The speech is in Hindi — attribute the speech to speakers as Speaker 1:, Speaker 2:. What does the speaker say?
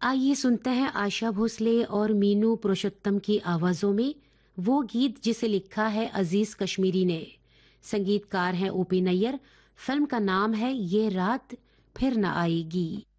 Speaker 1: आइए सुनते हैं आशा भोसले और मीनू पुरुषोत्तम की आवाजों में वो गीत जिसे लिखा है अजीज कश्मीरी ने। संगीतकार हैं ओपी नैयर। फिल्म का नाम है ये रात फिर न आएगी।